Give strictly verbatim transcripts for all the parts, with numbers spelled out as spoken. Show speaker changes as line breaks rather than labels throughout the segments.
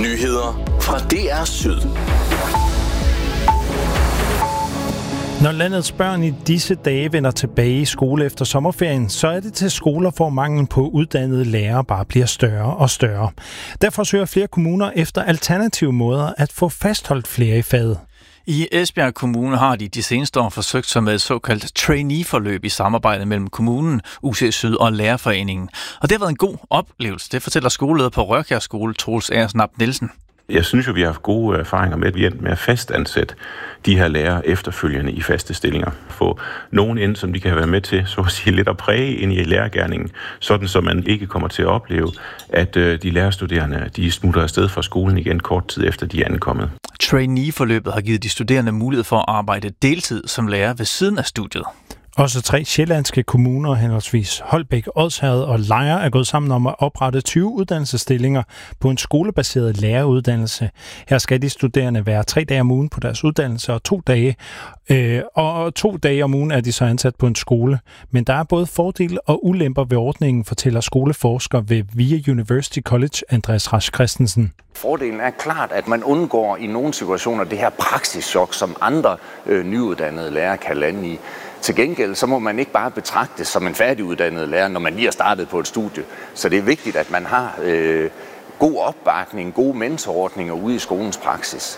Nyheder fra D R Syd.
Når landets børn i disse dage vender tilbage i skole efter sommerferien, så er det til skoler, hvor manglen på uddannede lærere bare bliver større og større. Derfor søger flere kommuner efter alternative måder at få fastholdt flere i faget.
I Esbjerg Kommune har de de seneste år forsøgt sig med et såkaldt trainee-forløb i samarbejde mellem kommunen, U C Syd og Lærerforeningen. Og det har været en god oplevelse. Det fortæller skoleleder på Rørkjær Skole, Troels Agersnap Nielsen.
Jeg synes jo, vi har haft gode erfaringer med, at vi endte med at fastansætte de her lærere efterfølgende i faste stillinger. Få nogen ind, som de kan være med til, så at sige, lidt at præge ind i lærergerningen, sådan så man ikke kommer til at opleve, at de lærerstuderende de smutter afsted fra skolen igen kort tid efter de er ankommet.
Trainee-forløbet har givet de studerende mulighed for at arbejde deltid som lærer ved siden af studiet.
Også tre sjællandske kommuner, henholdsvis Holbæk, Odsherred og Lejre, er gået sammen om at oprette tyve uddannelsesstillinger på en skolebaseret læreruddannelse. Her skal de studerende være tre dage om ugen på deres uddannelse og to dage, øh, og to dage om ugen er de så ansat på en skole. Men der er både fordele og ulemper ved ordningen, fortæller skoleforsker ved VIA University College, Andreas Rasch Christensen.
Fordelen er klart, at man undgår i nogle situationer det her praksischok, som andre øh, nyuddannede lærere kan lande i. Til gengæld så må man ikke bare betragte det som en færdiguddannet lærer, når man lige har startet på et studie. Så det er vigtigt, at man har øh, god opbakning, gode mentorordninger ude i skolens praksis.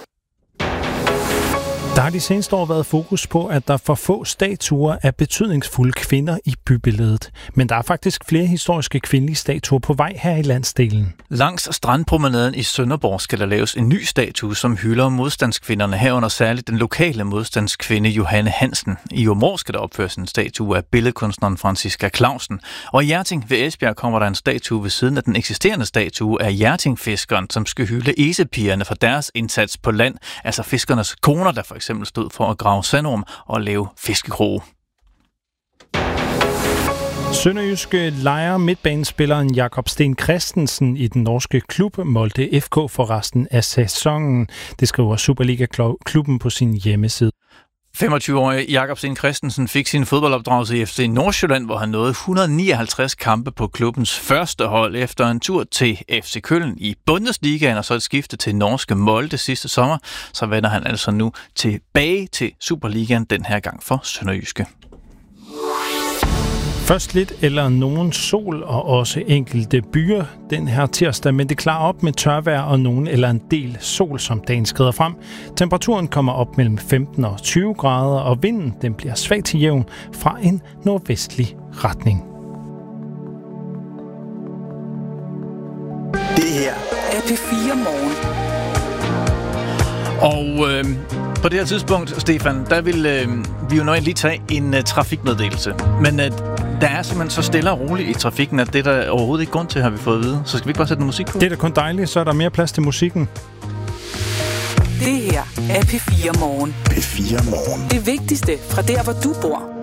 Der har de seneste år været fokus på, at der for få statuer af betydningsfulde kvinder i bybilledet. Men der er faktisk flere historiske kvindelige statuer på vej her i landsdelen.
Langs strandpromenaden i Sønderborg skal der laves en ny statue, som hylder modstandskvinderne, herunder særligt den lokale modstandskvinde Johanne Hansen. I Områ skal der opføres en statue af billedkunstneren Franziska Clausen. Og i Hjerting ved Esbjerg kommer der en statue ved siden af den eksisterende statue af Hjertingfiskeren, som skal hylde esepigerne for deres indsats på land, altså fiskernes koner, der for eksempel stod for at grave sandorm og lave fiskekroge.
Sønderjyske Lejre midtbanespilleren Jakob Sten Christensen i den norske klub Molde F K for resten af sæsonen. Det skriver Superliga-klubben på sin hjemmeside.
femogtyve-årige Jakob Sten Christensen fik sin fodboldopdragelse i F C Nordsjælland, hvor han nåede et hundrede og nioghalvtreds kampe på klubbens første hold efter en tur til F C Köln i Bundesligaen og så et skifte til norske Molde sidste sommer. Så vender han altså nu tilbage til Superligaen, den her gang for Sønderjyske.
Først lidt eller nogen sol og også enkelte byer den her tirsdag, men det klarer op med tørvejr og nogen eller en del sol, som dagen skrider frem. Temperaturen kommer op mellem femten og tyve grader, og vinden den bliver svag til jævn fra en nordvestlig retning.
Det her
er P fire Morgen.
Og øh, på det her tidspunkt, Stefan, der vil øh, vi jo nok lige tage en uh, trafikmeddelelse. Men øh, der er simpelthen så stille og roligt i trafikken, at det er der overhovedet ikke grund til, har vi fået at vide. Så skal vi ikke bare sætte noget musik på?
Det er da kun dejligt, så er der mere plads til musikken.
Det her er P fire Morgen.
P fire Morgen.
Det vigtigste fra der, hvor du bor.